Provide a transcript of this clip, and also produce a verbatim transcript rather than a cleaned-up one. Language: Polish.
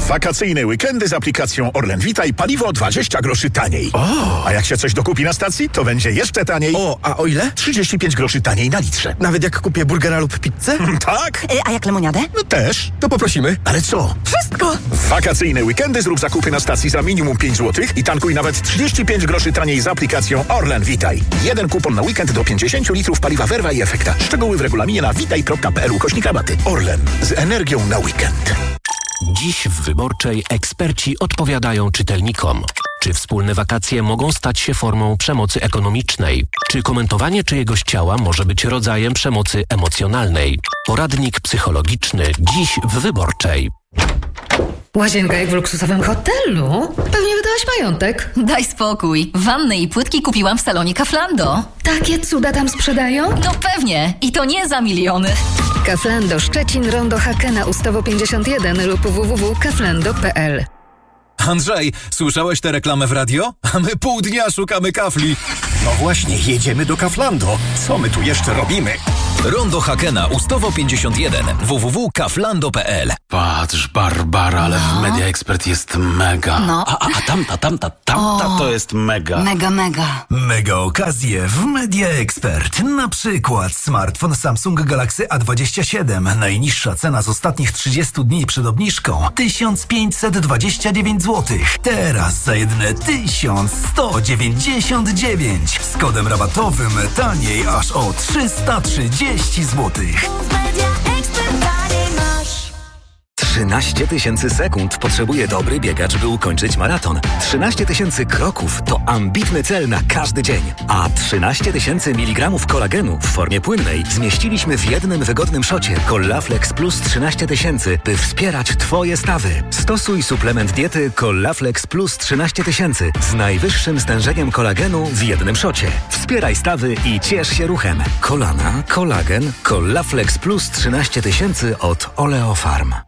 Wakacyjne weekendy z aplikacją Orlen Witaj paliwo dwadzieścia groszy taniej. O! A jak się coś dokupi na stacji, to będzie jeszcze taniej. O, a o ile? trzydzieści pięć groszy taniej na litrze. Nawet jak kupię burgera lub pizzę? Tak? Y, a jak lemoniadę? No też. To poprosimy. Ale co? Wszystko! W wakacyjne weekendy zrób zakupy na stacji za minimum pięć złotych i tankuj nawet trzydzieści pięć groszy taniej z aplikacją Orlen Witaj. Jeden kupon na weekend do pięćdziesiąt litrów paliwa Verva i Efekta. Szczegóły w regulaminie na witaj kropka p l ukośnik rabaty. Orlen. Z energią na weekend. Dziś w Wyborczej eksperci odpowiadają czytelnikom. Czy wspólne wakacje mogą stać się formą przemocy ekonomicznej? Czy komentowanie czyjegoś ciała może być rodzajem przemocy emocjonalnej? Poradnik psychologiczny dziś w Wyborczej. Łazienka jak w luksusowym hotelu? Pewnie wydałaś majątek. Daj spokój. Wannę i płytki kupiłam w salonie Kauflando. Takie cuda tam sprzedają? No pewnie. I to nie za miliony. Kauflando Szczecin, Rondo Hakena, Ustawo pięćdziesiąt jeden lub w w w kropka kauflando kropka p l. Andrzej, słyszałeś tę reklamę w radio? A my pół dnia szukamy kafli. No właśnie, jedziemy do Kauflando. Co my tu jeszcze robimy? Rondo Hakena, Ustawo pięćdziesiąt jeden, w w w kropka kauflando kropka p l. Patrz, Barbara, ale No. w Media Expert jest mega. No. A, a, a tamta, tamta, tamta O. to jest mega. Mega, mega. Mega okazje w Media Expert. Na przykład smartfon Samsung Galaxy A dwadzieścia siedem. Najniższa cena z ostatnich trzydziestu dni przed obniżką tysiąc pięćset dwadzieścia dziewięć złotych. Teraz za jedne tysiąc sto dziewięćdziesiąt dziewięć. Z kodem rabatowym taniej aż o trzysta trzydzieści złotych. trzynaście tysięcy sekund potrzebuje dobry biegacz, by ukończyć maraton. trzynaście tysięcy kroków to ambitny cel na każdy dzień. A trzynaście tysięcy miligramów kolagenu w formie płynnej zmieściliśmy w jednym wygodnym szocie Collaflex Plus trzynaście tysięcy, by wspierać Twoje stawy. Stosuj suplement diety Collaflex Plus trzynaście tysięcy z najwyższym stężeniem kolagenu w jednym szocie. Wspieraj stawy i ciesz się ruchem. Kolana, kolagen, Collaflex Plus trzynaście tysięcy od Oleofarm.